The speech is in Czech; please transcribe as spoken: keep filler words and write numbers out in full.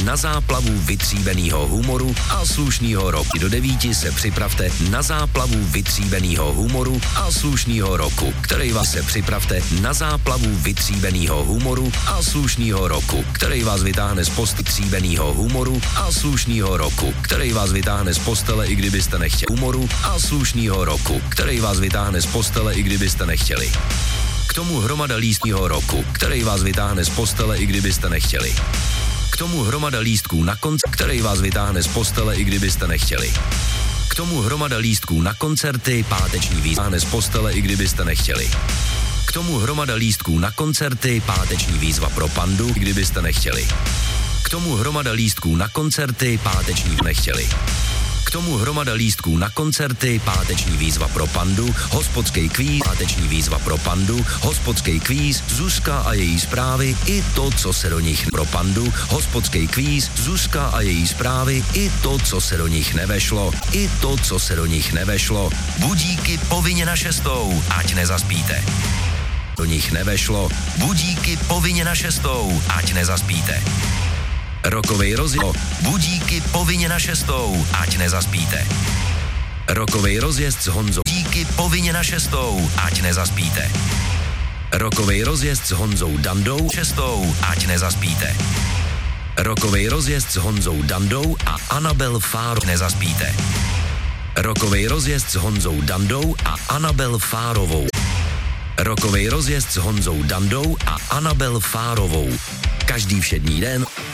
na záplavu vytříbenýho humoru a slušnýho roku. Do devíti se připravte na záplavu vytříbenýho humoru a slušnýho roku, který vás se připravte na záplavu vytříbenýho humoru a slušnýho roku, který vás vytáhne z posty tříbenýho humoru a slušnýho roku, který vás vytáhne z postele, i kdybyste nechtěli. Humoru a slušnýho roku, který vás vytáhne z postele, i kdybyste nechtěli. K tomu hromada lístního roku, který vás vytáhne z postele, i kdybyste nechtěli. K tomu hromada lístků na konc, který vás vytáhne z postele, i kdybyste nechtěli. K tomu hromada lístků na koncerty, páteční výzva z postele, i kdybyste nechtěli. K tomu hromada lístků na koncerty, páteční výzva pro pandu, i kdybyste nechtěli. K tomu hromada lístků na koncerty, páteční nechtěli. K tomu hromada lístků na koncerty, páteční výzva pro pandu, hospodský kvíz, páteční výzva pro pandu, hospodský kvíz, Zuzka a její zprávy, i to, co se do nich pro pandu, hospodský kvíz, Zuzka a její zprávy, i to, co se do nich nevešlo, i to, co se do nich nevešlo. Budíky povinně na šestou, ať nezaspíte. Do nich nevešlo, budíky povinně na šestou, ať nezaspíte. Rokovej rozjezd, budíky povinně na šestou, ať nezaspíte. Rokovej rozjezd s Honzou, budíky povinně na šestou, ať nezaspíte. Rokovej rozjezd s Honzou Dandou, šestou, ať nezaspíte. Rokovej rozjezd s Honzou Dandou a Anabel Fáro, nezaspíte. Rokovej rozjezd s Honzou Dandou a Anabel Fárovou. Rokovej rozjezd s Honzou Dandou a Anabel Fárovou. Každý všední den